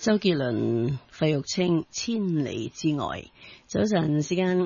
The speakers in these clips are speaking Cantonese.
周杰倫、費玉清千里之外。早晨時間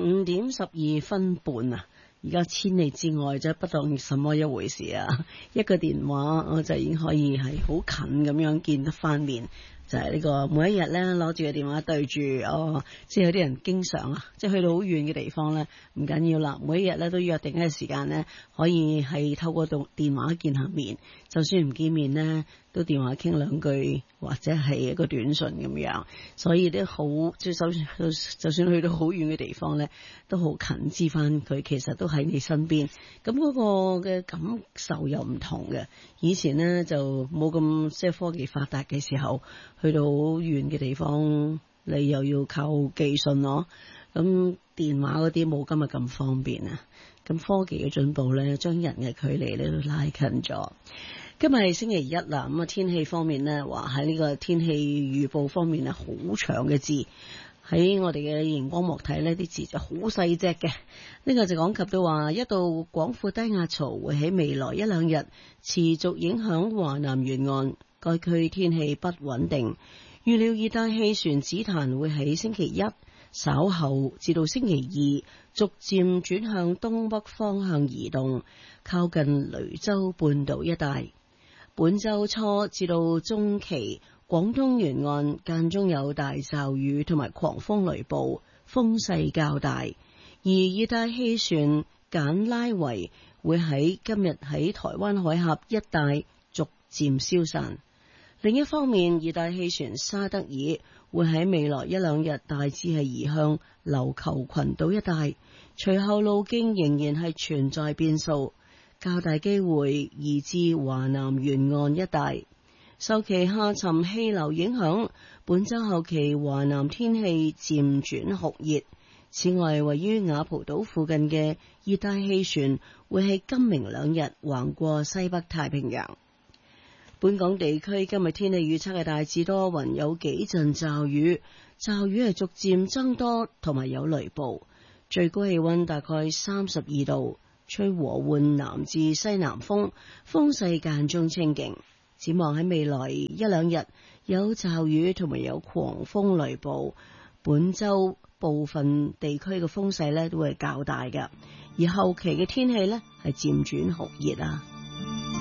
5:12啊，而家千里之外就不當什麼一回事啊，一個電話我就已經可以係好近咁樣見得翻面。就係呢個每一日咧攞住個電話對住即係有啲人經常即係去到好遠嘅地方咧，唔緊要啦，每一日咧都約定嘅時間咧，可以係透過電話見下面，就算唔見面咧，都電話傾兩句或者係一個短信咁樣，所以都好即係就算去到好遠嘅地方咧，都好近知翻佢其實都喺你身邊，咁嗰個嘅感受又唔同嘅。以前咧就冇咁即係科技發達嘅時候，去到好遠嘅地方，你又要靠寄信咯。咁電話嗰啲冇今日咁方便啊。咁科技嘅進步咧，將人嘅距離咧都拉近咗。今日係星期一啦，咁啊天氣方面咧，話喺呢個天氣預報方面好長嘅字喺我哋嘅熒光幕睇呢啲字就好細隻嘅。呢個就講及到話，一道廣闊低壓槽會喺未來一兩日持續影響華南沿岸，該區天氣不穩定。預料熱帶氣旋紫檀會喺星期一稍後至到星期二逐漸轉向東北方向移動，靠近雷州半島一帶。本周初至到中期，廣東沿岸間中有大驟雨同埋狂風雷暴，風勢較大。而熱帶氣旋簡拉維會喺今日喺台灣海峽一帶逐漸消散。另一方面，熱帶氣旋沙德爾會喺未來一兩日大致係移向琉球群島一帶，隨後路徑仍然係存在變數，較大機會移至華南沿岸一帶。受其下沉氣流影響，本周後期華南天氣漸轉酷熱。此外，位於雅蒲島附近嘅熱帶氣旋會喺今明兩日橫過西北太平洋。本港地區今日天氣預測係大致多雲，有幾陣驟雨，驟雨係逐漸增多，同埋有雷暴。最高氣溫大概32度，吹和緩南至西南風，風勢間中清勁。展望喺未來一兩日有驟雨同埋有狂風雷暴，本周部分地區嘅風勢咧都會較大嘅，而後期嘅天氣咧係漸轉酷熱啊。